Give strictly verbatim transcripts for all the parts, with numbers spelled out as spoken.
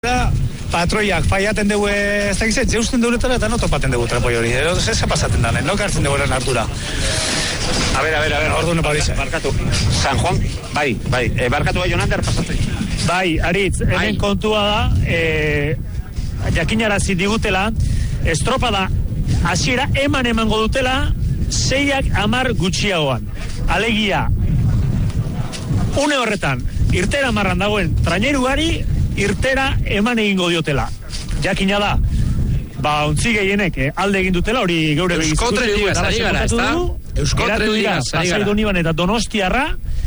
Patroiak faiaten dugu ez da gizet, zeusten duguretara eta no topaten dugu trapoi hori. Ero, ez pasaten danen, no kartzen dugu eran hartura. A ver, a ver, a ver, ordu nepa dize. Barkatu, San Juan, bai, bai, e, barkatu bai Jonander pasatzen. Bai, Aritz, hemen kontua da, e, jakinarazi digutela, estropada hasiera eman emango dutela, seiak amar gutxiagoan. Alegia, une horretan, irtera marran dagoen trainerugari, irtera eman egingo diotela. Jakina da, ba, ontzi gehienek eh, alde egin dutela, hori geure begizutu. Euskotren liga, zari gara, ez da? Euskotren liga, zari gara. Pasai Doniban eta Donostiarra,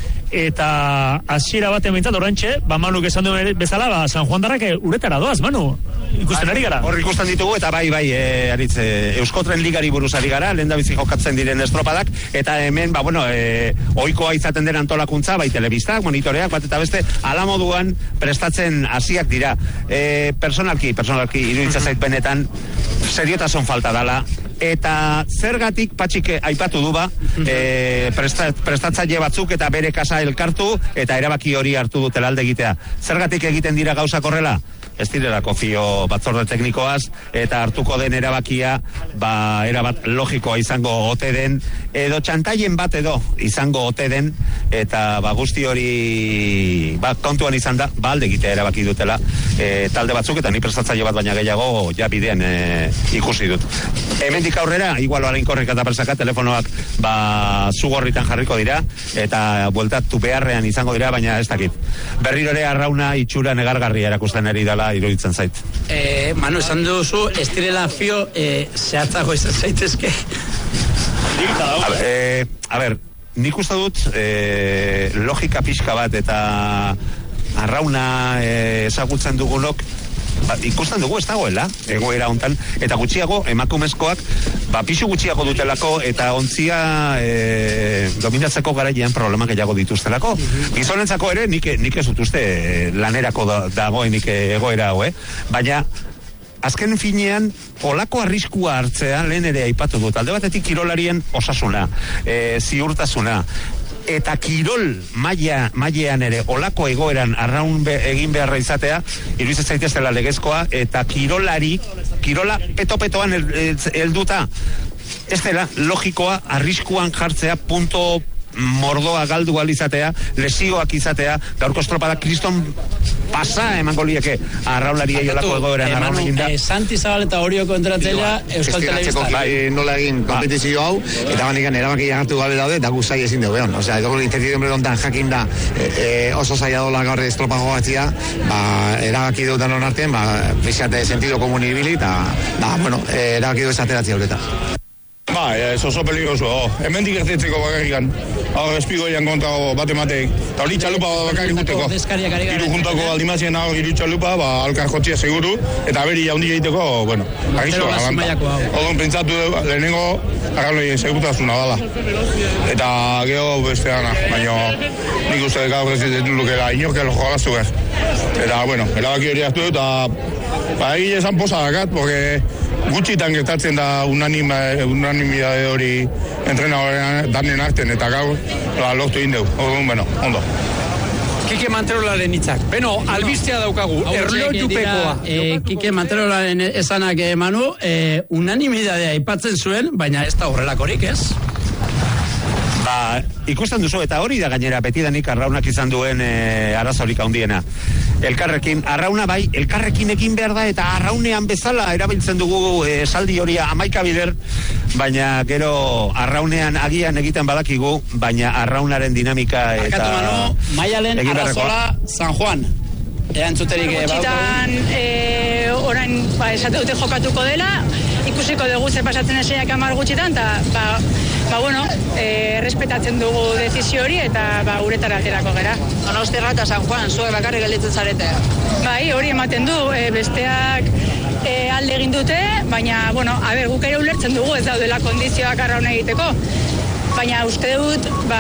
eta hasiera baten behintzat, orantxe, ba, Manuk esan duen bezala, ba, San Juan darrak uretara doaz, Manu. Ikusten ari gara. Hor ikusten ditugu, eta bai, bai, e, Aritz, e, Euskotren ligari buruz ari gara, lehen da bizi jokatzen diren estropadak, eta hemen, ba, bueno, e, ohikoa izaten den antolakuntza, bai, telebistak, monitoreak, bat eta beste, ala moduan prestatzen hasiak dira. E, personalki, personalki, iruditza zait benetan, seriotasun falta dala, eta zergatik patxik aipatu du ba, e, prestat, prestatzaile batzuk eta bere kasa elkartu, eta erabaki hori hartu dutela alde egitea. Zergatik egiten dira gauzak horrela? Ez direlako fio batzorde teknikoaz, eta hartuko den erabakia, ba, erabat logikoa izango ote den, edo txantaien bat edo izango ote den, eta ba, guzti hori ba, kontuan izan da, ba, alde egitea erabaki dutela, e, talde batzuk, eta ni prestatzaile bat baina gehiago ja bidean e, ikusi dut. Hemendik aurrera, igual Alainkorrek eta presaka, telefonoak ba, zugorritan jarriko dira, eta bueltatu beharrean izango dira, baina ez dakit. Berriro ere arrauna itxura negargarria erakusten ari dela iruditzen zait. Eh, Manu, esan duzu, ez direla fio eh, zehatzago izan zaitezke. A, eh, a ber, nik uste dut eh, logika pixka bat eta arrauna eh, ezagutzen dugunok ba, ikusten dugu ez dagoela egoera hontan, eta gutxiago emakumezkoak ba, pixu gutxiago dutelako eta ontzia e, dominatzeko garaian problema gehiago dituztelako. Gizonentzako ere nik, nik ez dut uste lanerako da, dagoenik egoera hau, eh? Baina azken finean olako arriskua hartzea lehen ere aipatu dut, alde batetik kirolarien osasuna, e, ziurtasuna, eta kirol maila mailean ere olako egoeran arraun be, egin beharra izatea, iruditzen zaitezela legezkoa, eta kirolari, kirola peto-petoan helduta, ez dela logikoa arriskuan jartzea punto mordoa galdu izatea, lesioak izatea, gaurko estropada kriston pasa emango lieke arraunari eiolako egoeran arraun egin da. Eh, Santi Zabal eta Orioko entratzailea Euskal Telebista. Bai, nola egin kompetizio hau, eta bandikan erabakia hartu gabe daude, eta guzai ezin dugu egon. Osea, edo intentzio hombre ontan jakin da e, e, oso zaila dola gaur estropago batzia, ba, erabaki duten hon artean, ba, pixate sentido komunibili, eta, ba, bueno, e, erabaki du esateratzea horretan. Ba, ez oso peligroso, oh. Hemen diketetzeko bakarrikan, hau espigoian konta bate mateik, eta hori txalupa bakarrik juteko. Hiru juntako aldimazien hau hiru txalupa, ba, alkar jotzia seguru, eta beri jaundi egiteko, bueno, agizu gara. Odon pentsatu lehenengo, arraulei segurtasuna dala. Eta geho beste gana, baina nik uste gaur ez ditulukera inorke lo jolaztu behar. Eta, bueno, erabaki hori hartu, eta ba, egile esan posa dakat, porque gutxitan gertatzen da unanima, unanimidade hori entrena danen arten, eta gaur la, lortu egin dugu. Bueno, ondo. Kike Manterolaren hitzak. Beno, albistea daukagu, erlojupekoa. E, Kike Manterolaren esanak, eh, Manu, eh, unanimidadea aipatzen zuen, baina ez da horrelakorik, ez? Ba, ikusten duzu, eta hori da gainera betidanik arraunak izan duen e, arazorik handiena. Elkarrekin, arrauna bai, elkarrekin egin behar da, eta arraunean bezala erabiltzen dugu e, saldi hori amaika bider, baina gero arraunean agian egiten badakigu, baina arraunaren dinamika eta... Arkatu Manu, Maialen, Arrazola, San Juan. Ean zuterik... Gutxitan, e, orain, ba, esate dute jokatuko dela, ikusiko dugu zer pasatzen eseak amar gutxitan, eta, ba, ba, bueno, e, respetatzen dugu dezizio hori, eta, ba, uretara aterako gera. Donostia eta San Juan, zuek bakarrik gelditzen zarete. Bai, hori ematen du, e, besteak e, alde egin dute, baina, bueno, a ber, guk ere ulertzen dugu ez daudela kondizioak arraun egiteko. Baina uste dut, ba,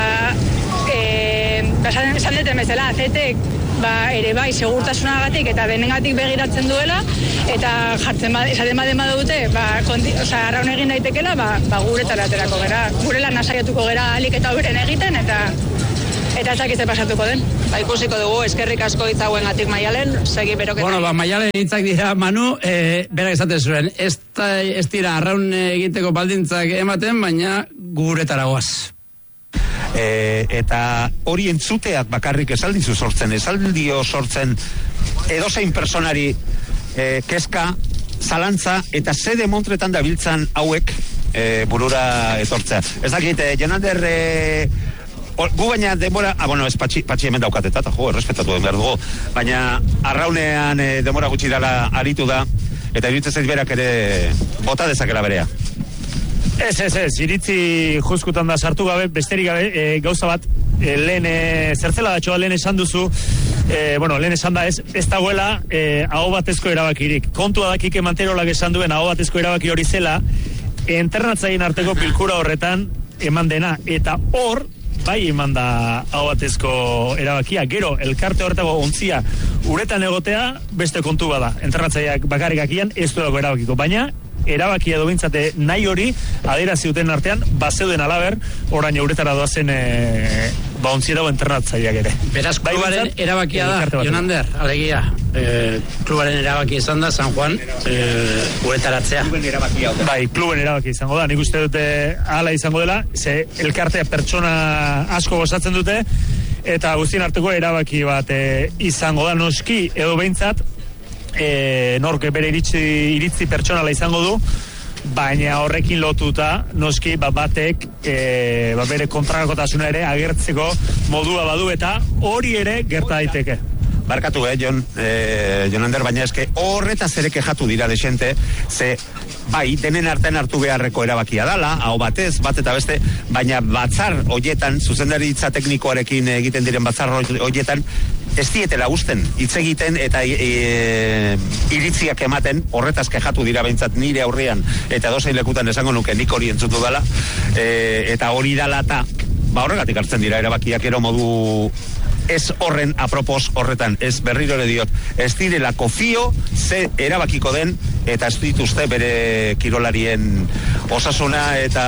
e, esan, esan deten bezala, azetek, ba, ere bai, segurtasunagatik eta denengatik begiratzen duela, eta jartzen ba, esaten baden badute, ba, kondi, oza, arraun egin daitekela, ba, ba guretara aterako gera. Gure lan nasaiatuko gera alik eta beren egiten, eta eta ez dakitze pasatuko den. Ba, ikusiko dugu, eskerrik asko hitzauen gatik Maialen, segi beroketa. Bueno, ba, Maialen hitzak dira, Manu, e, berak esaten zuen, ez, ta, ez dira arraun egiteko baldintzak ematen, baina guretara goaz. E, eta hori entzuteak bakarrik esaldizu sortzen, esaldio sortzen edozein personari e, keska, zalantza eta ze demontretan dabiltzan hauek e, burura etortzea. Ez dakit, e, Jonander, e, or, gu baina demora, ah, bueno, ez patxi, patxi hemen daukateta, eta jo, errespetatu den behar dugu, baina arraunean e, demora gutxi dala aritu da, eta iruditzen zaiz berak ere bota dezakela berea. Ez, ez, ez, iritzi juzkutan da sartu gabe, besterik gabe, e, gauza bat, e, lehen, e, zertzela datxoa lehen esan duzu, e, bueno, lehen esan da ez, ez dagoela e, aho batezko erabakirik. Kontua da Kike Manterolak esan duen aho batezko erabaki hori zela, internatzaien arteko bilkura horretan eman dena, eta hor, bai eman da aho batezko erabakia, gero, elkarte horretako ontzia uretan egotea, beste kontu bada, internatzaileak bakarrikakian ez duelako erabakiko, baina erabakia edo bintzate nahi hori adierazi duten artean bazeuden alaber orain uretara doazen e, ba ontzi dago internatzaileak ere. Beraz, klubaren bai, erabakia da, Jonander, alegia, e, klubaren erabakia izan da San Juan e, uretaratzea. Kluben erabakia. Bai, kluben erabakia izango da, nik uste dute hala izango dela, ze elkartea pertsona asko gozatzen dute, eta guztien arteko erabaki bat e, izango da, noski edo behintzat, E, nork bere iritzi, iritzi pertsonala izango du, baina horrekin lotuta noski bat batek e, bat bere kontrakakotasuna ere agertzeko modua badu, eta hori ere gerta daiteke. Barkatu, eh, Jon, eh, Jonander, baina eske horretaz ere kejatu dira desente, ze bai, denen artean hartu beharreko erabakia dala, hau batez, bat eta beste, baina batzar hoietan, zuzendaritza teknikoarekin egiten diren batzar hoietan, ez dietela usten, hitz egiten eta e, iritziak ematen, horretaz kejatu dira behintzat nire aurrean, eta dozein lekutan esango nuke nik hori entzutu dala, e, eta hori dala eta, ba horregatik hartzen dira erabakiak ero modu ez horren apropos horretan, ez berriro ere diot, ez direlako fio, ze erabakiko den, eta ez dituzte bere kirolarien osasuna eta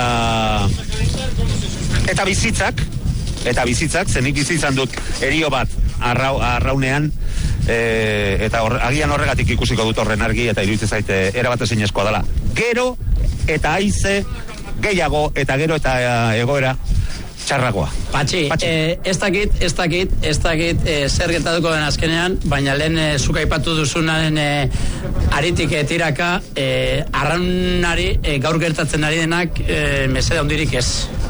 eta bizitzak, eta bizitzak, zenik bizitzan dut erio bat arrau, arraunean, e, eta or, agian horregatik ikusiko dut horren argi, eta iruditzen zaite erabat ezinezkoa dela. Gero eta haize gehiago, eta gero eta egoera txarragoa. Patxi, Patxi. Eh, ez dakit, ez dakit, ez dakit eh, zer gertatuko den azkenean, baina lehen eh, zuk aipatu duzunaren eh, aritik eh, tiraka, eh, arraunari eh, gaur gertatzen ari denak eh, mesede hondirik ez.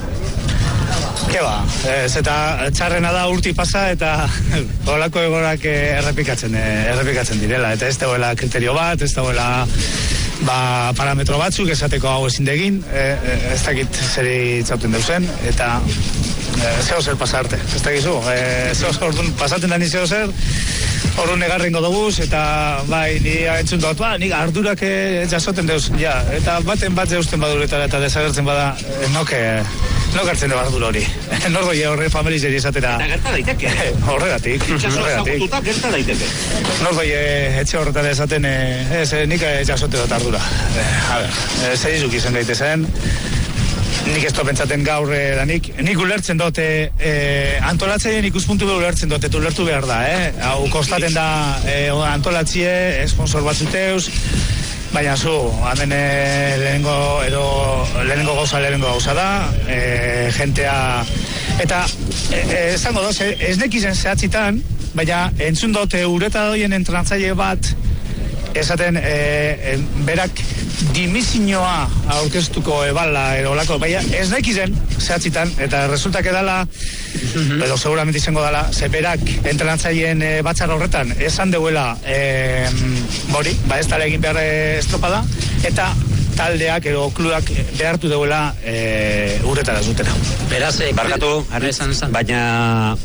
Ke ba, ez eta txarrena da urti pasa eta holako egorak errepikatzen, errepikatzen direla, eta ez dagoela kriterio bat, ez dagoela ba, parametro batzuk esateko hau ezin degin, e, ez dakit zeri txauten deusen, eta e, zeo zer pasarte, ez dakizu, e, zeo zer orduan pasaten da ni zeo zer, orduan negarrengo doguz, eta bai, ni entzun dut, ba, nik ardurak jasoten deuz, ja, eta baten bat zeusten baduretara eta desagertzen bada, e, noke, nok hartzen da ardura hori. Nordoi horre familizeri esatera. Eta gerta daiteke. Horregatik. Itxasoa zagututa gerta daiteke. Nordoi etxe horretara esaten, ez, nik jasote dut ardura. A ber, zerizuk izan gaitezen. Nik ez pentsaten gaur danik. Nik ulertzen dute, e, antolatzeien ikuspuntu behar ulertzen dute, ulertu behar da, eh? Hau kostaten da e, antolatzie, esponsor batzuteuz, baina zu, hemen lehenengo, edo lehenengo gauza lehenengo gauza da, e, jentea, eta esango doz, ez nekizen zehatzitan, baina entzun dute ureta doien entranatzaile bat, esaten e, berak dimizioa aurkeztuko ebala edo lako, baina ez nekizen zehatzitan, eta resultak edala, mm-hmm. edo seguramente izango dala, ze berak entrenatzaileen e, batzar horretan esan deuela e, bori, ba ez tala egin behar estropada, eta taldeak edo klubak behartu deuela e, urretara zutera. Beraz, e, barkatu, esan, esan. Baina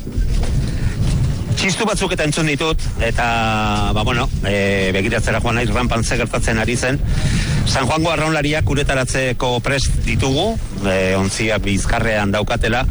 txistu batzuk eta entzun ditut, eta, ba, bueno, e, begiratzera joan naiz rampan ze gertatzen ari zen. San Juango arraunlariak uretaratzeko prest ditugu, e, ontziak bizkarrean daukatela,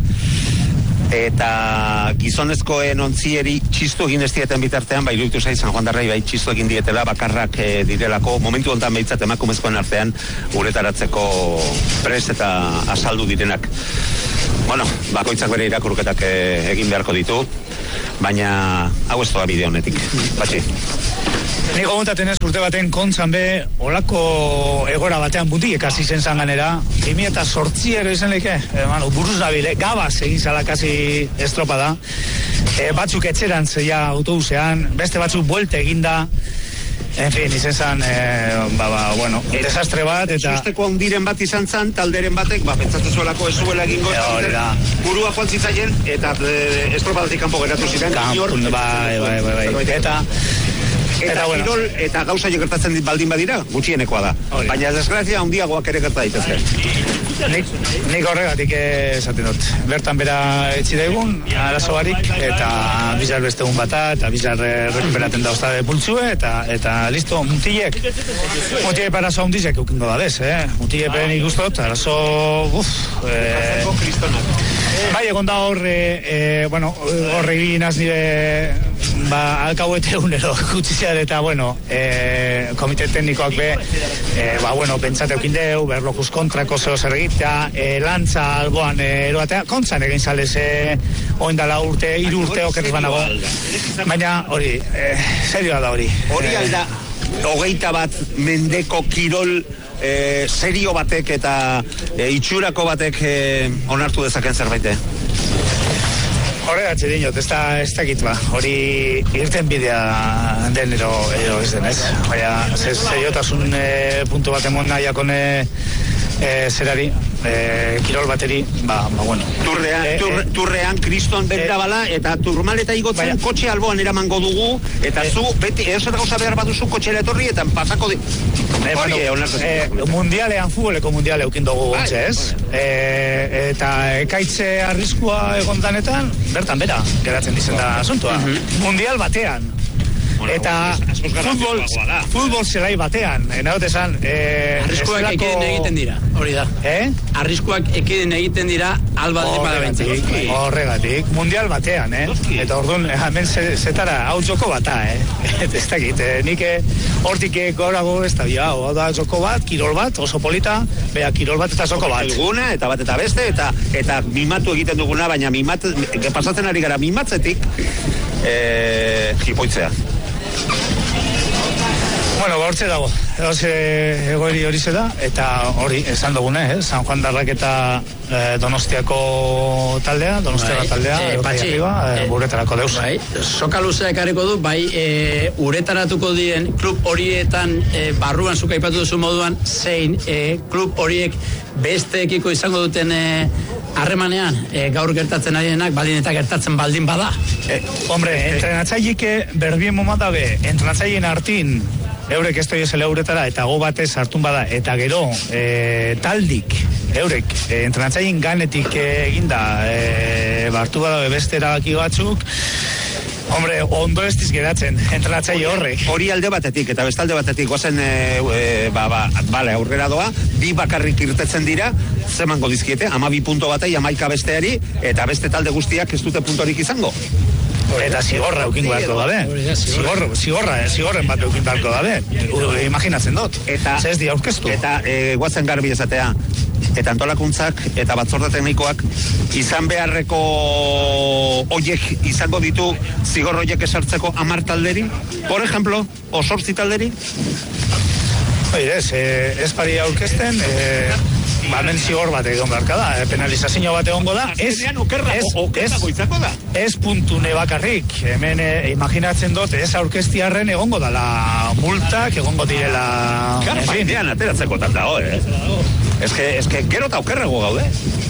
eta gizonezkoen ontzieri txistu egin ez dieten bitartean, bai iruditu zait San Juan darrai bai txistu egin dietela, bakarrak e, direlako, momentu hontan behitzat emakumezkoen artean uretaratzeko prest eta azaldu direnak. Bueno, bakoitzak bere irakurketak e, egin beharko ditu. baina hau ez doa bide honetik. Batxi. Ni gomuntaten ez urte baten kontzan be, olako egora batean butiek hasi zen zanganera, bi eta sortziero izan leke, e, bueno, buruz nabile, gabaz egin zala kasi estropada, e, batzuk etxeran zeia autobusean, beste batzuk buelte eginda, en fin, izen zan, e, ba, ba, bueno, desastre bat, eta... Susteko handiren bat izan zan, talderen batek, ba, pentsatzen zuelako ez zuela egingo, eta burua joan zitzaien, eta e, estropadatik kanpo geratu ziren. Kampun, bai, bai, bai, bai, eta... Eta, eta bueno, kirol eta gauza gertatzen dit baldin badira, gutxienekoa da. Ori. Baina desgrazia handiagoak ere gerta daitezke. Nik, nik horregatik esaten dut. Bertan bera etxi daigun, arazo barik, eta bizar beste egun bata, eta bizar rekuperaten da ustade pultzue, eta, eta listo, mutilek. Mutilek arazo handizek eukingo da bez, eh? Mutilek beren ikustot, arazo, uff, eh, bai, egon da horre, eh, bueno, horre ginaz nire, ba, alkauete unero gutxizia eta, bueno, eh, komite teknikoak be, eh, ba, bueno, pentsate eukindeu, berlokuz kontrako zeo zer egitea, eh, lantza alboan eh, eroatea, kontzan egin zalez, eh, oindala urte, hiru urte okerrez banago, baina hori, eh, serioa da hori. Hori alda, hogeita bat mendeko kirol eh, serio batek eta eh, itxurako batek eh, onartu dezaken zerbaite. Horregatxe dinot, ez da, ez da ba, hori irten bidea den ero, ero ez den, ez? Baina, seriotasun e, puntu bat emon nahiakon e, e, zerari, e, kirol bateri, ba, ba, bueno. Turrean, e, tur, turrean kriston benda bala, eta turmaleta igotzen baina, kotxe alboan eramango dugu, eta zu, beti, ezer gauza behar baduzu kotxera etorri, eta pasako di... E, bueno, e, mundialean, futboleko mundiale eukin dugu gontxe, ez? E, eta ekaitze arriskua egondanetan, bertan bera, geratzen dizen da asuntua. Uh-huh. Mundial batean. Bueno, eta futbol, futbol zelai batean, enagot esan... Eh, Arriskuak estelako... ekiden egiten dira, hori da. Eh? Arriskuak ekiden egiten dira, alba dira bada bentzen. Horregatik, mundial batean, eh? Eta orduan, hemen zetara, hau joko bata, eh? Eta ez dakit, eh? Nik hortik gorago ez da, ja, hau da joko bat, kirol bat, oso polita, bea, kirol bat eta joko bat. Eguna, eta bat eta beste, eta eta mimatu egiten duguna, baina mimat, pasatzen ari gara mimatzetik, eh, jipoitzea. Bueno, hortze dago, egoeri hori ze da, eta hori, esan dugune, eh? San Juan Darrak eta eh, Donostiako taldea, Donostiako taldea, eh, patxi, arriba, eh, uretarako deus. Bai, soka luzea ekarriko du, bai, eh, uretaratuko diren klub horietan eh, barruan zuka ipatu duzu moduan, zein eh, klub horiek besteekiko izango duten harremanean, eh, eh, gaur gertatzen ari denak, baldin eta gertatzen baldin bada. Eh, hombre, entrenatzailike berbien momatabe, entrenatzaileen hartin, eurek ez toiezele euretara, eta go batez hartun bada, eta gero, e, taldik, eurek, e, entrenatzaien ganetik eginda, e, bartu bada beste erabaki batzuk, hombre, ondo ez dizgeratzen, entrenatzaile horrek. Hori alde batetik, eta bestalde batetik, gozen, e, e, ba, ba, bale, aurrera doa, bi bakarrik irtetzen dira, zemango dizkiete, ama bi punto batei, amaika besteari, eta beste talde guztiak ez dute puntorik izango. Eta zigorra eukin beharko dabe. Zigorra, zigorra, zigorren bat eukin beharko dabe. Imaginatzen dut. Eta, ez di aurkeztu. Eta e, guazen garbi esatea, eta antolakuntzak, eta batzorde teknikoak, izan beharreko oiek izango ditu zigor oiek esartzeko amar talderi? Por ejemplo, o sortzi talderi? Oire, ez, eh, ez pari aurkezten, eh, ba, men zigor bat egon beharka da, eh, penalizazio bat egongo da, ez, ez, ez, ez puntune bakarrik, hemen eh, imaginatzen dut, ez aurkeztiarren egongo da la multak, egongo direla... Garpaitean ateratzeko tanta, ho, eh? Ez que, ez que gero eta okerrego gaude.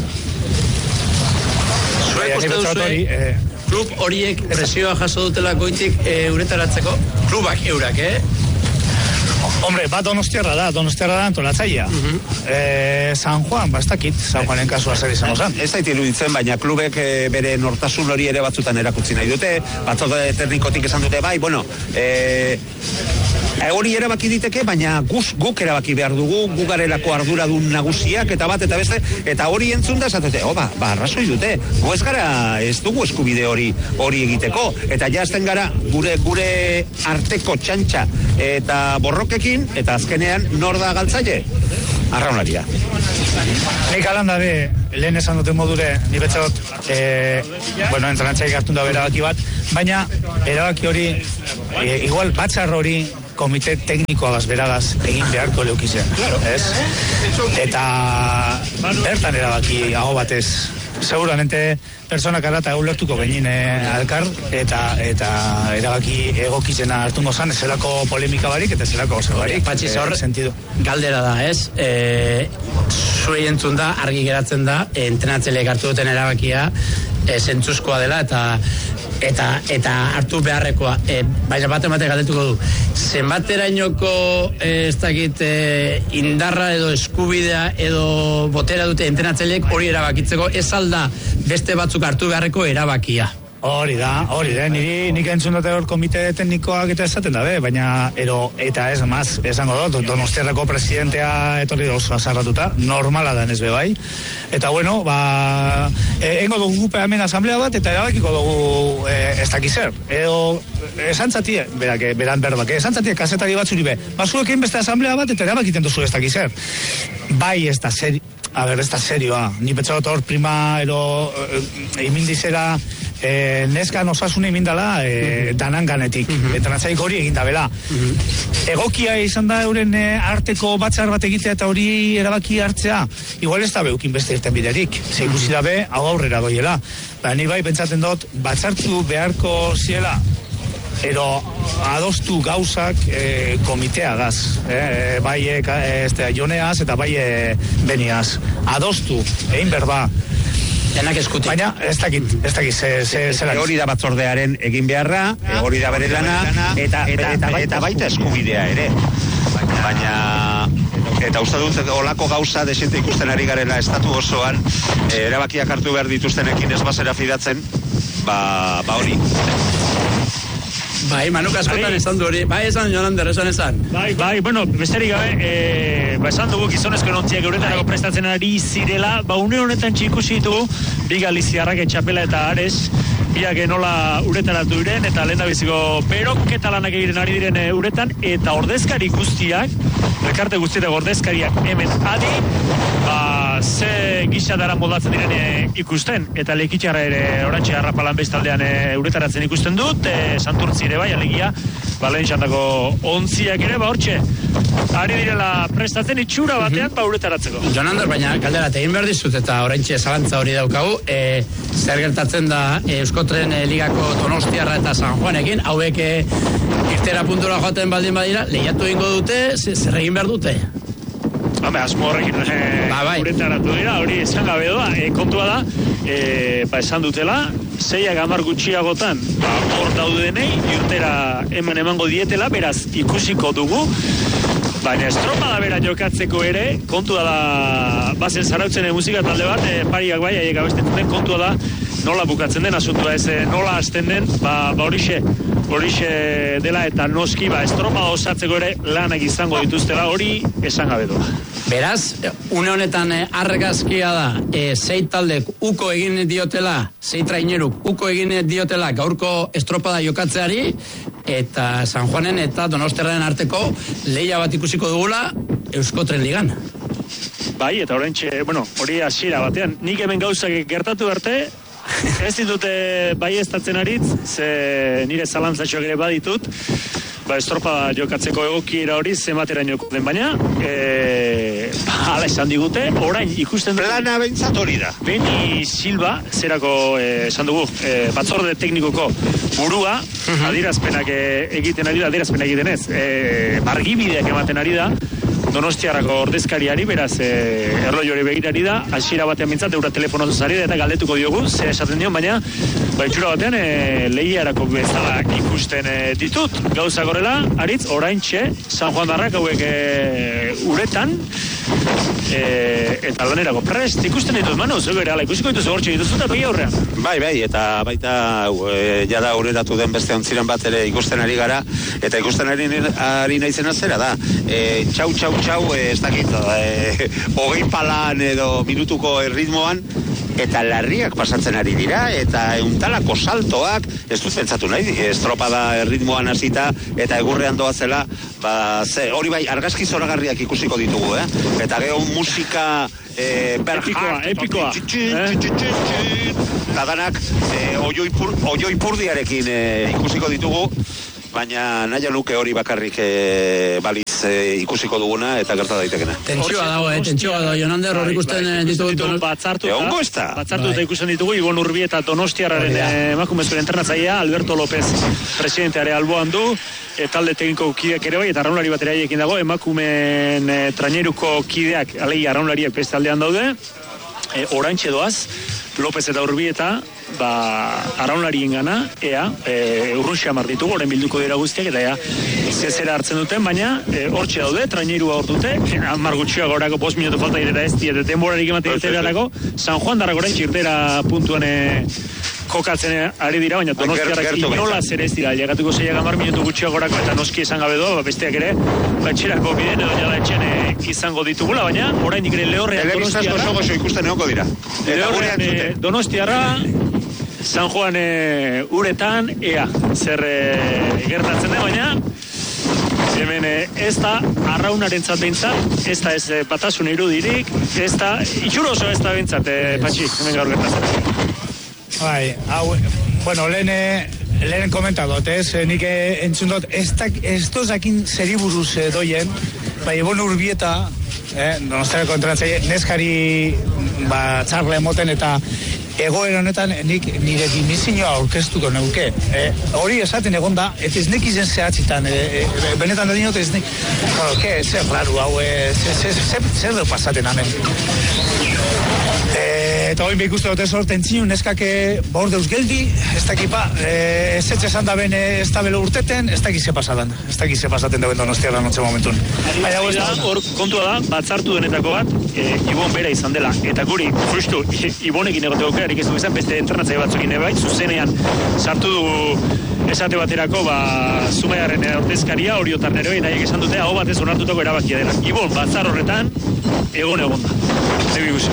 Zuek uste duzu, eh, klub horiek presioa jaso dutela goitik eh, uretaratzeko, klubak eurak, eh? Hombre, bat Donostiarra da, Donostiarra da antolatzaia. Uh-huh. eh, San Juan, bastakit, San Juanen kasua zer izango zen. Ez da iruditzen, baina klubek e, bere nortasun hori ere batzutan erakutsi nahi dute, batzorde teknikotik esan dute, bai, bueno, e, hori erabaki diteke, baina guz, guk erabaki behar dugu, gugarelako arduradun nagusiak, eta bat, eta beste, eta hori entzun da, esatute, oh, ba, ba, arrazoi dute, gu ez gara, ez dugu eskubide hori hori egiteko, eta jazten gara gure gure arteko txantxa eta borrokekin, eta azkenean nor da galtzaile? Arraunaria. Nik alanda be, lehen esan duten modure, ni betzot, e, bueno, entrenatzaik hartun da erabaki bat, baina erabaki hori, e, igual batzar hori, komite teknikoagaz beragaz egin beharko leukizien, ez? Eta bertan erabaki hau batez, seguramente personak arata ulertuko behin eh, alkar eta eta erabaki egokizena hartungo zan, zelako polemika barik eta zelako oso barik. Patxi, zor, sentido. Galdera da, ez? E, Zuei entzun da, argi geratzen da, entrenatzeleek hartu duten erabakia, e, zentzuzkoa dela eta eta eta hartu beharrekoa. E, baina bate bate galdetuko du. Zenbaterainoko e, ez dakit e, indarra edo eskubidea edo botera dute entrenatzeleek hori erabakitzeko, ez alda beste batzuk hartu beharreko erabakia. Hori da, hori da, niri nik entzun dute hor komite teknikoak eta esaten dabe, baina ero, eta ez maz, esango dut, Donostiarreko presidentea etorri oso azarratuta, normala da ez be bai, eta bueno, ba, e, engo dugu gupe hemen asamblea bat, eta erabakiko dugu e, ez dakizer, edo, esan zatie, berak, beran berbak, esan zatie kasetari batzuri be, basuekin beste asamblea bat, eta erabakiten duzu ez dakizer, bai ez da seri, a ber, ez da serioa, ni petxot hor prima, ero, e, imindizera, E, neskan osasune imindala e, danan ganetik, mm-hmm. eta natzaik hori egindabela. Mm-hmm. Egokia izan da euren e, arteko batzar bat egitea eta hori erabaki hartzea, igual ez da beukin beste irten biderik, ze ikusi dabe hau aurrera goiela. Ba, ni bai pentsaten dut, batzartu beharko ziela, ero adostu gauzak e, komiteagaz, e, bai e, este, joneaz eta bai e, beniaz. Adostu, egin berba. Denak eskutik. Baina, ez dakit, ez dakit, ze, ze, ze hori da batzordearen egin beharra, hori da bere lana, eta, eta, eta, eta baita eskubidea ere. Baina, eta uste dut, olako gauza desente ikusten ari garela estatu osoan, eh, erabakiak hartu behar dituztenekin ez bazera fidatzen, ba, ba hori. Bai, Manuk askotan esan du hori. Bai, esan Jolander, esan esan. Bai, bai, bueno, besterik gabe, e, ba esan dugu gizonezko nontziak euretarako prestatzen ari zirela, ba une honetan txikusi ditugu, bi galiziarrak etxapela eta Ares, biak nola uretaratu diren, eta lehen da biziko beroketa lanak egiten ari diren e, uretan, eta ordezkari guztiak, elkarte guztiak ordezkariak hemen adi, ba, ze gisa dara moldatzen diren e, ikusten, eta lekitxarra ere orantxe harrapalan bestaldean e, uretaratzen ikusten dut, e, Santurtzi ere bai, alegia, ba, lehen xandako ontziak ere, ba, hortxe, ari direla prestatzen itxura batean, ba, uretaratzeko. Jonander, baina kaldera, egin behar dizut, eta orantxe zalantza hori daukagu, e, zer gertatzen da e, Euskotren e, ligako Donostiarra eta San Juanekin, hauek e, irtera puntura joaten baldin badira, lehiatu egingo dute, zer egin behar dute? Hombre, asmo horrekin e, ba, bai. Uretaratu dira, hori esan gabe doa, e, kontua da, e, ba, esan dutela, zeiak hamar gutxiagotan, ba, hor daudenei, irtera eman emango dietela, beraz, ikusiko dugu, baina estropa da bera jokatzeko ere, kontua da, bazen zarautzen e, musika talde bat, e, pariak bai, aiek abesten den, kontua da, nola bukatzen den, asuntua ez, e, nola hasten den, ba, ba horixe, horixe dela eta noski, ba, estropa osatzeko ere lanak izango dituztela, hori esan gabe doa. Beraz, une honetan eh, argazkia da, eh, zei taldek uko egin diotela, zei traineruk uko egin diotela gaurko estropada jokatzeari, eta San Juanen eta Donostiarraren arteko lehia bat ikusiko dugula Euskotren ligan. Bai, eta oraintxe, bueno, hori hasiera batean, nik hemen gauzak gertatu arte, ez ditute bai estatzen aritz, ze nire zalantzatxoak ere baditut, ba, estropa jokatzeko egokiera hori zenbatera joko den, baina e, ba, ala esan digute, orain ikusten dugu plana behintzat hori da. Beni Silva, zerako e, esan dugu, e, batzorde teknikoko burua, uh-huh. adierazpenak e, egiten ari da, adierazpenak egiten ez, e, bargibideak ematen ari da, Donostiarrako ordezkariari, beraz, e, erloi hori begirari da, hasiera batean bintzat, eura telefonatu zari da, eta galdetuko diogu, zer esaten dion, baina, ba, itxura batean, e, lehiarako bezala ikusten e, ditut, gauza gorela, aritz, oraintxe, San Juan Darrak hauek e, uretan, e, eta lanerako prest ikusten dituz, Manu, zu bere, ala, ikusiko dituz hortxe dituzu eta begi aurrean. Bai, bai, eta baita e, jada aurreratu den beste ontziren bat ere ikusten ari gara, eta ikusten ari, ari naizena zera da. E, txau, txau, txau, e, ez dakit, e, hogei palan edo minutuko erritmoan, eta larriak pasatzen ari dira, eta euntalako saltoak, ez dut pentsatu nahi, estropada erritmoan hasita eta egurrean doazela, ba, ze, hori bai, argazki zoragarriak ikusiko ditugu, eh? Eta geho musika eh, epikoa, epikoa. Eta danak eh, oioi purdiarekin eh, ikusiko ditugu, baina nahi luke hori bakarrik e, baliz e, ikusiko duguna eta gerta daitekena. Tentsioa dago, eh, tentsioa dago, Jonander, hor ikusten ditugu. Batzartuta, batzartuta ikusten ditugu, Ibon Urbi eta Donostiarraren emakumezkoen entrenatzailea, Alberto López presidenteare alboan du, e, talde tekniko kideak ere bai, eta arraunlari batera haiekin dago, emakumeen e, traineruko kideak, alei arraunlariak beste aldean daude, e, orantxe doaz, López eta Urbieta, ba, arraunlarien gana, ea, e, urrun xamar ditugu, oren bilduko dira guztiak, eta ea, zezera hartzen duten, baina, e, hortxe daude, trainerua hor dute, hamar gutxiago orako, bost minutu falta direta ez, eta denborarik ematen irterarako, San Juan darrako orain txirtera puntuan e, kokatzen ari dira, baina Donostiarrak inola zer ez dira, llegatuko zeiak hamar minutu gutxiago orako, eta noski esan gabe doa, besteak ere, batxerako biden edo jala etxen e, izango ditugula, baina, orain ere lehorrean Donostiarra. Telebistazko sogo ikusten egongo dira. Lehorrean e, Donostiarra, San Juan e, uretan, ea, zer e, gertatzen da, baina hemen e, ez da arraunaren zateintzat, ez da ez e, batasun irudirik, ez da, itxuroso ez da bintzat, e, Patxi, hemen gaur gertatzen. Bai, hau, bueno, lehen, lehen komentagot, ez, nik entzun dut, ez, ez dozakin zeri buruz e, doien, bai, Ibon Urbieta, eh, Donostiarreko entrenatzaile, neskari ba, txarle emoten eta egoera honetan nik nire dimizioa aurkeztuko neuke. Eh, hori esaten egon da, eta ez nek izen zehatzitan, eh, eh, benetan da dinot ez nek, bueno, ke, zer raru hau, eh, zer, zer, zer dut pasaten amen. Eh, eta hori behik uste dut ez horten zinun, neskake bor deuz geldi, ez dakipa, eh, ez etxe esan da ben ez da belo urteten, ez dakize pasadan, ez dakize pasaten dauen Donostiarra notze momentun. Hor kontua da, batzartu denetako bat, e, Ibon bera izan dela, eta guri, justu, Ibonekin egote aukerarik ez du izan, beste entrenatzaile batzukin bai, zuzenean sartu dugu esate baterako, ba, Zumaiaren ordezkaria, Oriotar nero, eta haiek esan dute, hau batez onartutako erabakia dela. Ibon, batzar horretan, egon egon da. Zegi guzu.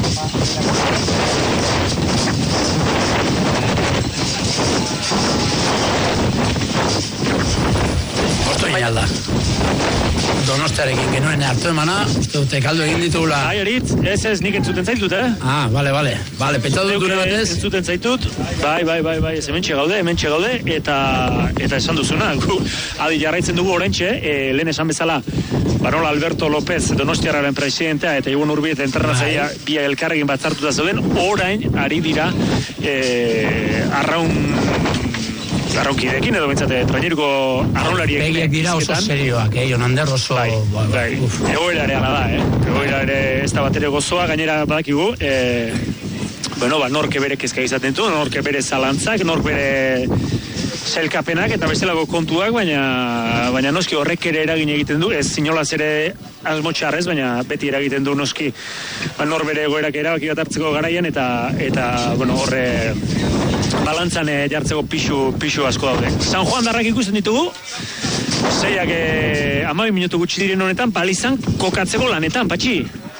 Osto inalda. Donostiarekin genuen hartu emana, uste dute kaldu egin ditugula. Bai, Aritz, ez ez, nik entzuten zaitut, eh? Ah, bale, bale. Bale, petatu dut dure batez. Entzuten zaitut, bai, bai, bai, bai, ez hementxe gaude, hementxe gaude, eta eta esan duzuna, gu, adi jarraitzen dugu oraintxe, e, lehen esan bezala, Barola Alberto López, Donostiarraren presidentea, eta Ibon Urbieta entrenatzailea bia elkarrekin batzartuta zeuden, orain ari dira e, arraun arraunkidekin edo bentsate traineruko arraunlariek. Begiak dira oso serioak, eh, Jonander oso... Bai, bai, egoera ere ala da, eh? Egoera ere ez da batere gozoa, gainera badakigu, eh, bueno, ba, norke bere kezka izaten du, norke bere zalantzak, nork bere zelkapenak eta bestelako kontuak, baina baina noski horrek ere eragin egiten du, ez zinolaz ere asmo txarrez, baina beti eragiten du noski ba, nor bere egoerak erabaki bat hartzeko garaian, eta, eta bueno, horre balantzan e, jartzeko pixu, pixu asko daude. San Juan darrak ikusten ditugu, zeiak e, amabi minutu gutxi diren honetan, palizan kokatzeko lanetan, Patxi?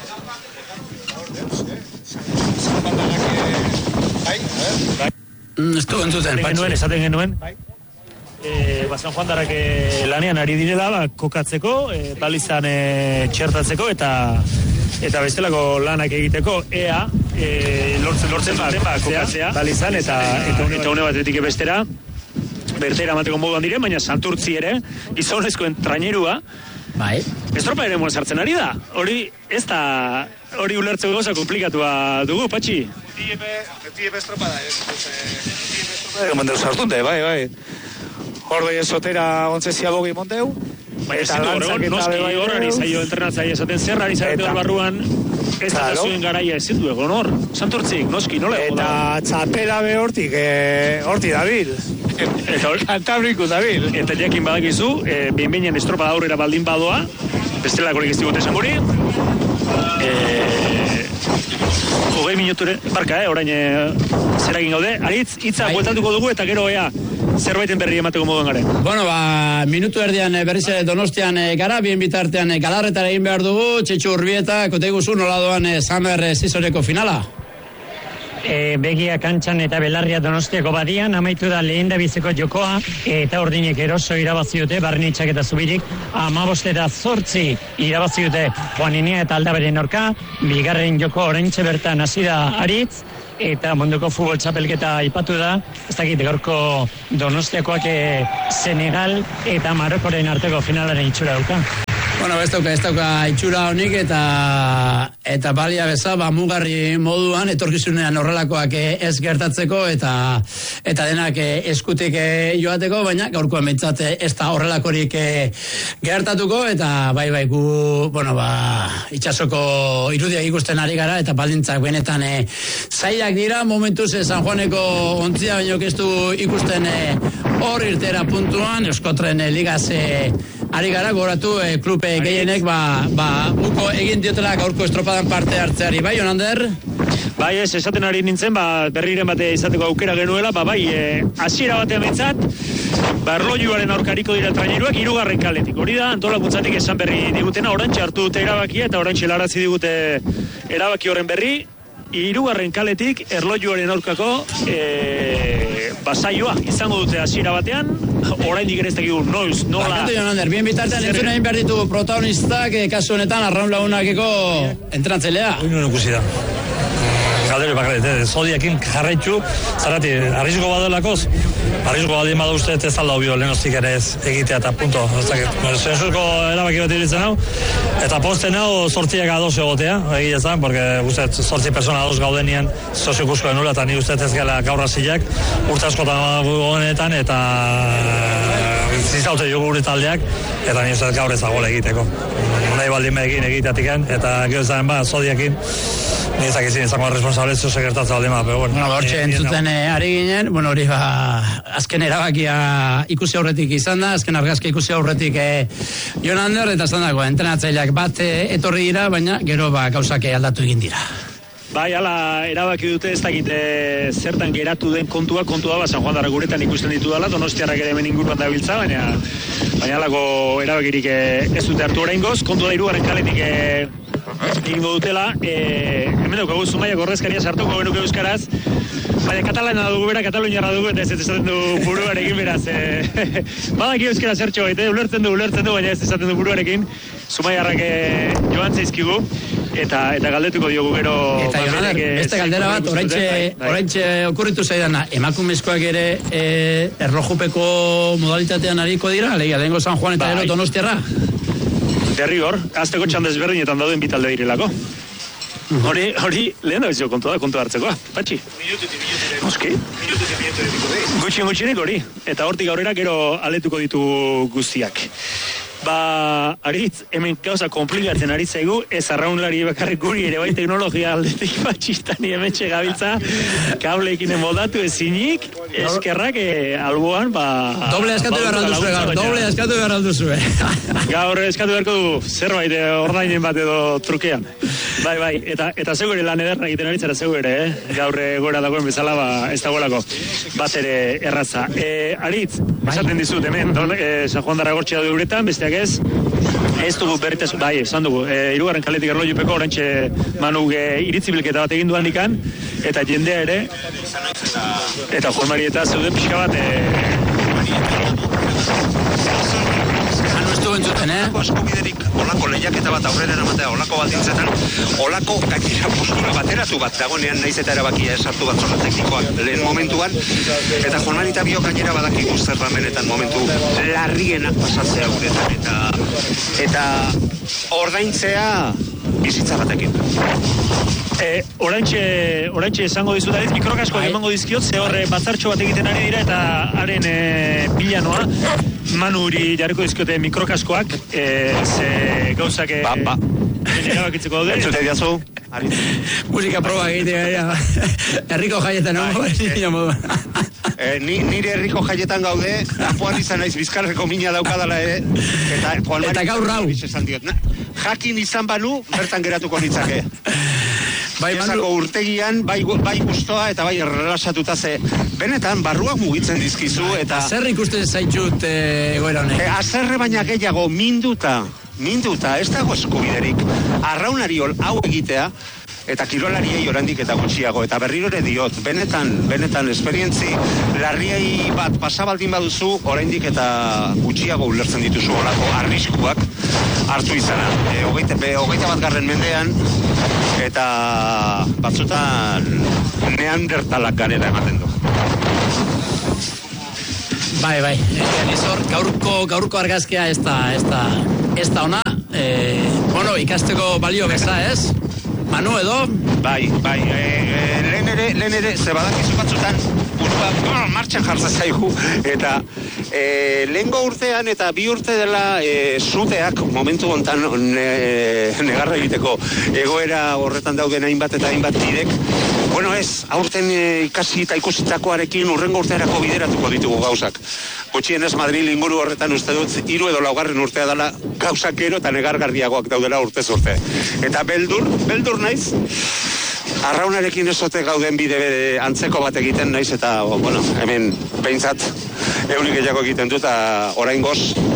Ez du entzuten, Patxi. Genuen, esaten genuen. E, ba, San Juan darrak e, lanean ari direla, ba, kokatzeko, e, palizan e, txertatzeko, eta eta bestelako lanak egiteko, ea, e, lortzen, lortzen duten, ba, kokatzea, balizan, eta, eta, eta une batetik bestera, bertera mateko moduan dire, baina Santurtzi ere, gizonezkoen trainerua, bai. Estropa ere moen sartzen ari da, hori ez da, hori ulertzeko gauza komplikatua dugu, Patxi? Tiepe estropa da, ez, tiepe estropa da, sartunde, bai, bai. Horde esotera ontzezia bogi monteu, bai, ez zindu horregon, noski horrari zailo entrenatzaile esaten zerrari zailo barruan, ez da zuen garaia ez zindu egon hor, Santurtzik, noski, nola egon da? Eta txapela be hortik, hortik dabil, Eta Kantabriko dabil. Eta jakin badakizu, e, behin-behinan estropada aurrera baldin badoa, bestelakorik ez digut esan guri, e, hogei minuture, barka, eh, orain e, zeragin gaude, aritz, hitza bueltatuko dugu eta gero ea zerbaiten berri emateko moduan garen. Bueno, ba, minutu erdian berriz Donostian gara, bien bitartean galarretara egin behar dugu, Txetxu Urbieta, kote guzu nola doan Summer Seasoneko finala? E, begia kantxan eta belarria Donostiako badian, amaitu da lehen da biziko jokoa, eta ordinek eroso irabazi dute, barnitxak eta zubirik, amabost eta zortzi irabazi dute Juaninia eta Aldaberen orka, bigarren joko oraintxe bertan hasi da aritz, eta munduko futbol txapelketa aipatu da, ez dakit gaurko Donostiakoak Senegal eta Marokoren arteko finalaren itxura dauka. Bueno, ez dauka, ez dauka itxura honik eta eta balia beza, ba, mugarri moduan, etorkizunean horrelakoak ez gertatzeko eta eta denak eskutik joateko, baina gaurkoan behintzat ez da horrelakorik gertatuko eta bai bai gu, bueno, ba, itxasoko irudiak ikusten ari gara eta baldintzak benetan e, zailak dira, momentuz San Juaneko ontzia baino ez du ikusten hor e, irtera puntuan, Euskotren e, ligaz e, ari gara, goratu e, klub gehienek ba, ba, uko egin diotela gaurko estropadan parte hartzeari, bai, Jonander? Bai, ez, esaten ari nintzen, ba, berriren bate izateko aukera genuela, ba, bai, e, hasiera batean behintzat, ba, erlojuaren aurkariko dira traineruak hirugarren kaletik. Hori da, antolakuntzatik esan berri digutena, orantxe hartu dute erabakia, eta orantxe larazi digute erabaki horren berri, hirugarren kaletik erlojuaren aurkako e, basaioa izango dute hasiera batean, oraindik ere ez dakigu noiz, nola... Barkatu, Jonander, bien bitartean entzun egin behar ditu protagonistak, eh, kasu honetan, arraun lagunakeko entrenatzelea. Uinu nukusi da. Galdero bakaret, eh? Zodiakin jarraitu, zarrati, arrizko badelakoz, arrizko badien bada uste ez alda obio lehenostik ere ez egitea eta punto. Zensurko erabaki bat iritzen hau, eta posten hau sortziak ados egotea, egia ezan, porque uste sortzi persona ados gaudenian soziokuzko enula, eta ni uste ez gela gaur hasiak, urte askotan honetan, eta zizaute jogu gure taldeak, eta ni uste gaur ezagola egiteko. Nahi baldin egin egiteatiken, eta gero zaren ba, zodiakin, nizak izin izango responsable zeu segertatza baldin ba, pero bueno. Bueno, hortxe entzuten eh, ari ginen, bueno, hori ba, azken erabakia ikusi aurretik izan da, azken argazki ikusi aurretik eh, Jonander, eta zan dago, entrenatzaileak bat eh, etorri dira, baina gero ba, gauzak aldatu egin dira. Bai, ala erabaki dute ez dakit e, zertan geratu den kontua, kontua ba, San Juan Darra guretan ikusten ditu dela, Donostiarrak ere hemen inguruan da biltza, baina baina alako erabakirik e, ez dute hartu oraingoz, kontua da hirugarren kaletik e, egingo dutela, e, hemen daukagu Zumaiak ordezkaria sartuko genuke euskaraz, baina katalana dugu bera, kataluniarra dugu, eta ez ez esaten du buruarekin beraz, e, badaki euskara zertxo baita, ulertzen du, ulertzen du, baina ez esaten du buruarekin, Zumaiarrak e, joan zaizkigu, eta eta galdetuko diogu gero eta Jonander, beste galdera bat oraintxe oraintxe okurritu zaidana, emakumezkoak ere e, erlojupeko modalitatean ariko dira, alegia lehengo San Juan eta gero Donostiarra derrigor, azteko txandez berdinetan dauden bitalde direlako. Hori, hori, lehen da bizio kontua da, kontua hartzekoa, patxi. Moski? Gutxien gutxienik hori, eta hortik aurrera gero aletuko ditu guztiak. Ba, aritz, hemen gauza komplikatzen ari zaigu, ez arraunlari bakarrik guri ere bai teknologia aldetik batxistani hemen txegabiltza, kableekin emodatu ezinik, eskerrak e, alboan, ba... Doble eskatu behar alduzue, gaur, doble eskatu behar alduzue. Gaur eskatu beharko du, zerbait ordainen bat edo trukean. Bai, bai, eta, eta zeu ere lan ederra egiten aritzara zeu ere, eh? Gaur gora dagoen bezala, ba, ez dagoelako bat ere erraza. E, aritz, esaten dizut, hemen, e, San Juan Darra gortxea du uretan, besteak ez, ez dugu berritaz, bai, esan dugu, e, hirugarren kaletik erlojupeko orantxe manuk e, iritzibilketa bat egin duan dikan, eta jendea ere, eta Juan Marieta zeuden pixka bat, e, entzuten, eh? Eskubiderik olako lehiaketa bat aurrera eramatea, olako baldintzetan, olako gainera postura bateratu bat dagoenean naiz eta erabakia esartu bat zola teknikoak lehen momentuan, eta Juan Marita bio gainera badakigu zerramenetan momentu larrienak pasatzea guretan, eta eta ordaintzea bizitza batekin. E, oraintxe, oraintxe esango dizut adiz, mikrokasko emango dizkiot, ze horre batzartxo bat egiten ari dira, eta haren e, bilanoa, Manuri jarriko dizkiote mikrokaskoak, e, ze gauzak... Ba, ba. Erabakitzeko daude. Entzute diazu. Musika proba egitea, herriko jaietan, no? Eh, ni, nire herriko jaietan gaude, Juan izan naiz bizkarreko mina daukadala ere, eta Juan eta gaur rau. Esan diot, na, jakin izan banu, bertan geratuko nitzake. Bai, Esako urtegian, bai, bai gustoa eta bai erlasatuta ze, benetan barruak mugitzen dizkizu, eta... Zer ikusten zaitut e, egoera honek? E, azerre baina gehiago, minduta, minduta, ez dago eskubiderik, arraunari hau egitea, eta kirolariei oraindik eta gutxiago, eta berriro ere diot, benetan, benetan esperientzi larriei bat pasabaldin baduzu, oraindik eta gutxiago ulertzen dituzu olako arriskuak hartu izana. E, hogeita, hogeita bat garren mendean, eta batzutan neandertalak garera ematen du. Bai, bai, Nizor, gaurko, gaurko argazkia ez da, ez da, ez da ona, e, bueno, ikasteko balio beza, ez? Manu edo? Bai, bai, e, e, lehen ere, lehen ere, ze badakizu batzutan, burua, bueno, martxan jartzen zaigu, eta e, lehengo urtean eta bi urte dela e, zuteak momentu hontan ne, negarra egiteko egoera horretan dauden hainbat eta hainbat bidek, bueno ez, aurten e, ikasi eta ikusitakoarekin urrengo urtearako bideratuko ditugu gauzak. Gutxienez Madrid inguru horretan uste dut hiru edo laugarren urtea dela gauzak gero eta negargarriagoak daudela urtez urte. Eta beldur, beldur naiz, arraunarekin esote gauden bide antzeko bat egiten naiz eta, bueno, hemen behintzat eurik gehiago egiten dut, eta oraingoz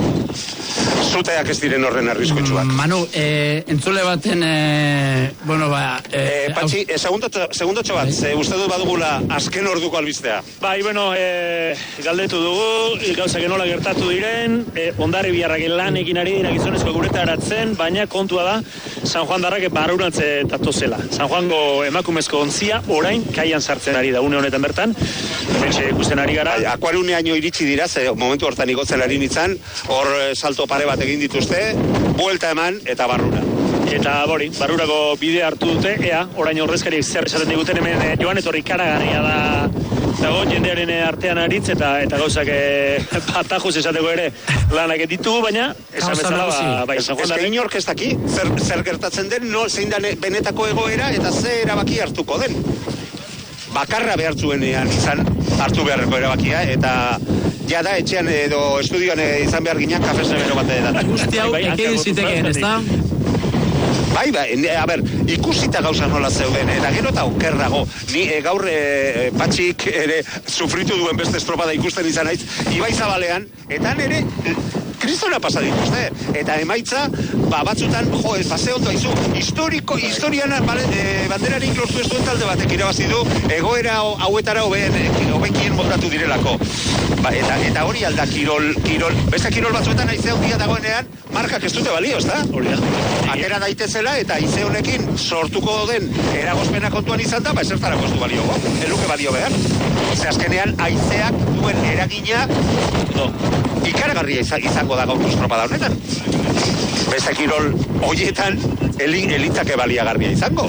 zuteak ez diren horren arriskutsuak. Manu, e, entzule baten, e, bueno, ba... E, e, Patxi, e, segundotxo, segundotxo bat, ze uste dut badugula azken orduko albistea. Bai, bueno, e, galdetu dugu, gauzak enola gertatu diren, e, ondare biharrak lan egin ari dira gizonezko gureta eratzen, baina kontua da, San Juan darrak barruratze datozela. San Juango emakumezko ontzia orain kaian sartzen ari da, une honetan bertan, bentsa ikusten ari gara. Bai, akuariuneaino iritsi dira, ze momentu hortan igotzen ari nintzen, hor salto pare bat egin dituzte, buelta eman eta barrura. Eta bori, barrurako bide hartu dute, ea, orain horrezkariek zer esaten diguten hemen e, joan etorri karagarria da dago jendearen artean aritz eta eta gauzak e, batajuz esateko ere lanak ditugu, baina esan bezala ba, bai, San Juan darrek inork ez daki zer, zer gertatzen den, no, zein da benetako egoera eta ze erabaki hartuko den. Bakarra behar zuenean izan hartu beharreko erabakia, eta ja da etxean edo estudioan izan behar ginean kafe zebero bat edan. Guzti hau ekin zitekeen, ez da? Bai, bai, a ber, ikusita gauza nola zeuden, eta gero eta okerrago. Ni e, gaur e, Patxik ere sufritu duen beste estropada ikusten izan naiz, Ibai Zabalean, eta nere kristona pasa dituzte, eta emaitza, ba, batzutan, jo, ez base ondo aizu, historiko, historian e, banderarik lortu ez duen talde batek irabazi du, egoera hauetara hoben, hobenkien moldatu direlako. Ba, eta, eta hori alda kirol, kirol, beste kirol batzuetan aize handia dagoenean, markak ez dute balio, ez da? Hori da. Atera daitezela, eta aize honekin sortuko den eragozpena kontuan izan da, ba, esertarako ez du balio, bo? Eluke balio behar. Ze azkenean, aizeak duen eragina, no, ikaragarria izango da gaurko estropada honetan. Beste kirol horietan elitzake baliagarria izango.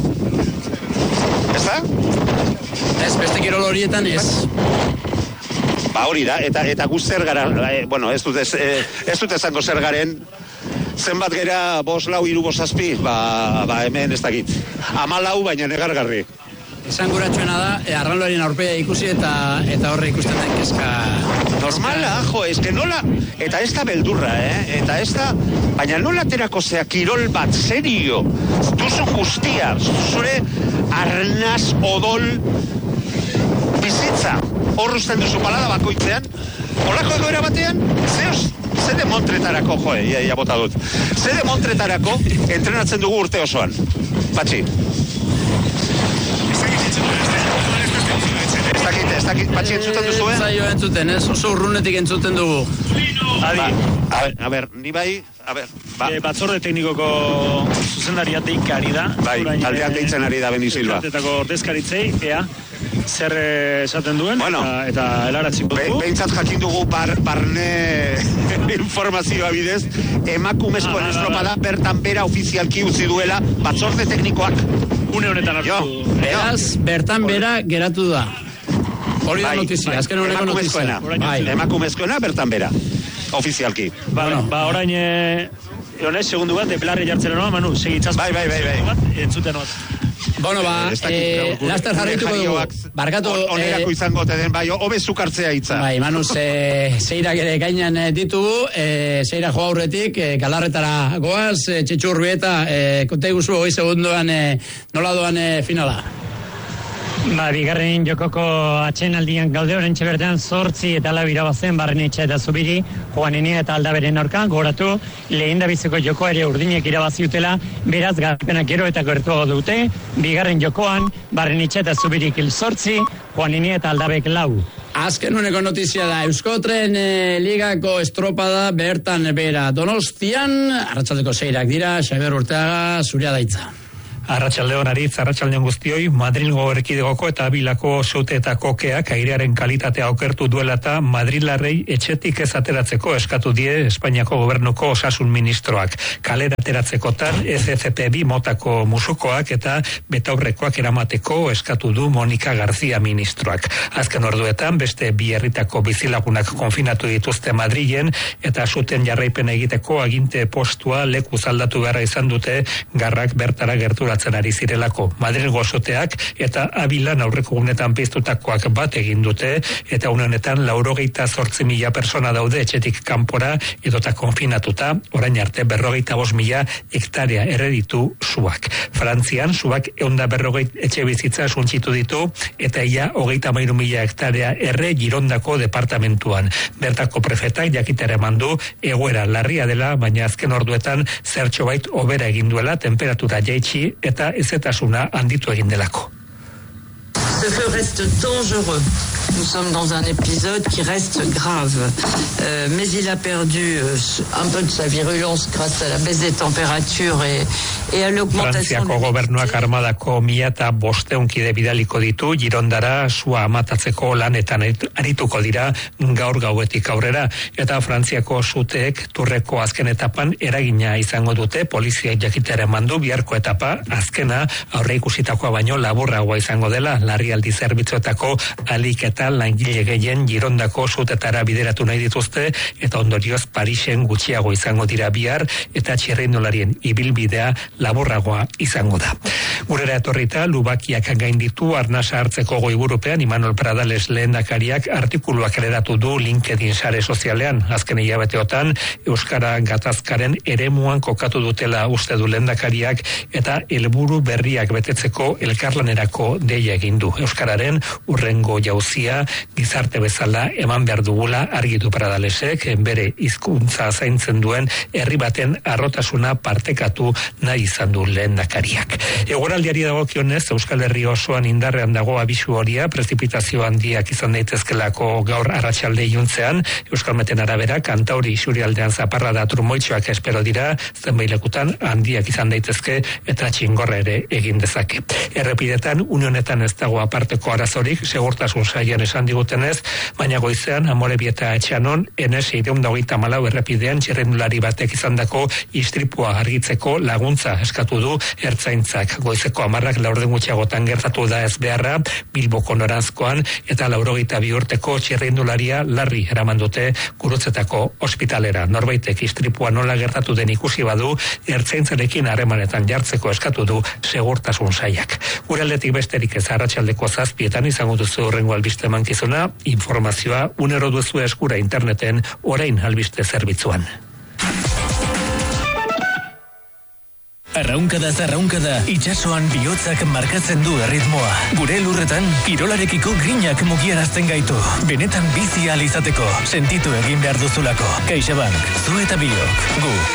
Ez da? Ez, beste kirol horietan ez. Ba hori da, eta eta gu zer gara, e, bueno, ez dut ez, e, ez dut ezango zer garen, zenbat gera bos lau hiru bos zazpi, ba, ba hemen ez dakit. Hamalau baina negargarri. Esan guratxoena da, e, arraloaren aurpea ikusi eta eta horre ikusten den kezka... Normala, jo, ez que nola, eta ez da beldurra, eh? Eta ez da, baina nola terako zea kirol bat serio, duzu guztia, zure arnaz odol bizitza, horruzten duzu palada bakoitzean, holako egoera batean, zeoz, ze demontretarako, jo, ia, ia bota dut, ze demontretarako entrenatzen dugu urte osoan, Patxi. Ez dakit, ez dakit, Patxi entzuten duzu, eh? Zaio entzuten, ez oso urrunetik entzuten dugu. Adi. Ba, a, ber, a ber, ni bai, a ber, ba. E, batzorde teknikoko zuzendaria deikari da. Bai, taldean deitzen ari da Beni Silva. Eta ordezkaritzei, ea, zer esaten duen, bueno, eta, eta helaratziko dugu. Be, behintzat jakin dugu bar, barne informazioa bidez, emakumezkoen ah, estropada bertan bera ofizialki utzi duela batzorde teknikoak. Une honetan hartu. Beraz, bertan bera geratu da. Hori da notizia, bai, azken horreko notizia. Bai, emakumezkoena bertan bera, ofizialki. Ba, bueno, ba orain, e, honez, segundu bat, de Belarri jartzen noa, Manu, segitzaz. Bai, bai, bai, bai. Entzuten noa. Bueno, ba, eh, laster jarrituko dugu. Barkatu. Onerako izango te den, bai, hobe zukartzea hitza. Bai, Manuz, eh, zeirak ere gainan eh, ditugu, eh, zeirak jo aurretik, eh, galarretara goaz, eh, Txitxurbieta, eh, konta iguzu, hoi segunduan, eh, nola doan eh, finala? Ba, bigarren jokoko atxenaldian gaude orentxe bertan zortzi eta lau irabazen Barrenetxe eta Zubiri, Juanenia eta Aldaberen aurka, goratu, lehen da biziko joko ere urdinek irabaziutela, beraz garpenak gero eta gertuago dute, bigarren jokoan Barrenetxe eta Zubirik il zortzi, Juanenia eta Aldabek lau. Azken uneko notizia da, Euskotren eh, ligako estropada bertan bera Donostian, arratsaldeko zeirak dira, Xabier Urteaga, zurea daitza. Arratsaldeon aritz, arratsaldeon guztioi, Madrilgo erkidegoko eta Bilako Soute eta Kokeak airearen kalitatea okertu duela eta Madrilarrei etxetik ez ateratzeko eskatu die Espainiako gobernuko osasun ministroak. Kalera ateratzekotan F F P bi motako musukoak eta betaurrekoak eramateko eskatu du Monika Garzia ministroak. Azken orduetan beste bi herritako bizilagunak konfinatu dituzte Madrilen eta zuten jarraipen egiteko aginte postua lekuz aldatu beharra izan dute garrak bertara gertura ari zirelako. Madrilgo Soteak eta Abilan aurreko gunetan piztutakoak bat egin dute eta une honetan laurogeita zortzi mila persona daude etxetik kanpora edota konfinatuta, orain arte berrogeita bost mila hektarea erreditu zuak. Frantzian zuak eunda berrogeit etxe bizitza suntxitu ditu eta ia hogeita mairu mila hektarea erre Girondako departamentuan. Bertako prefetak jakitera emandu egoera larria dela, baina azken orduetan zertxo bait hobera egin duela, temperatura jaitsi eta ezetasuna handitu egin delako. Ce feu reste dangereux. Nous sommes dans un épisode qui reste grave. Euh, mais il a perdu euh, un peu de sa virulence grâce à la baisse des températures et, et à l'augmentation... Frantziako gobernuak armadako mila eta bosteun kide bidaliko ditu, Girondara sua amatatzeko lanetan arituko dira gaur gauetik aurrera. Eta Frantziako Suteek turreko azken etapan eragina izango dute, poliziak jakitera emandu biharko etapa azkena aurre ikusitakoa baino laburragoa izango dela, larrialdi zerbitzuetako alik eta langile gehien Girondako Sutetara bideratu nahi dituzte eta ondorioz Parisen gutxiago izango dira bihar eta txirrindolarien ibilbidea laburragoa izango da. Gurera etorrita, lubakiak gainditu arnasa hartzeko goiburupean Imanol Pradales lehendakariak artikuluak ereratu du LinkedIn sare sozialean. Azken hilabeteotan Euskara gatazkaren eremuan kokatu dutela uste du lehendakariak eta helburu berriak betetzeko elkarlanerako deia egin du. Euskararen urrengo jauzia gizarte bezala eman behar dugula argi du Pradalesek, bere hizkuntza zaintzen duen herri baten arrotasuna partekatu nahi izan du lehendakariak. Egoraldiari dagokionez, Euskal Herri osoan indarrean dago abisu horia, prezipitazio handiak izan daitezkelako gaur arratsalde iluntzean, Euskalmeten arabera kantauri isurialdean zaparra da trumoitxoak espero dira, zenbait lekutan handiak izan daitezke eta txingorra ere egin dezake. Errepidetan unionetan ez dago aparteko arazorik, segurtasun saian esan digutenez, baina goizean Amorebieta Etxanon N S hiruehun eta hogeita hamalau errepidean txirrindulari batek izandako istripua argitzeko laguntza eskatu du ertzaintzak. Goizeko hamarrak laurden gutxiagotan gertatu da ez beharra Bilboko noranzkoan eta laurogeita bi urteko txirrindularia larri eraman dute Gurutzetako ospitalera. Norbaitek istripua nola gertatu den ikusi badu, ertzaintzarekin harremanetan jartzeko eskatu du segurtasun saiak. Gure aldetik besterik ez arratsaldeko zazpietan izango duzu horrengo albiste mankizuna, informazioa unero duzu eskura interneten orain albiste zerbitzuan. Arraunkada zarraunkada, itsasoan bihotzak markatzen du erritmoa. Gure lurretan, kirolarekiko grinak mugiarazten gaitu. Benetan bizi ahal izateko, sentitu egin behar duzulako. CaixaBank, zu eta biok, gu.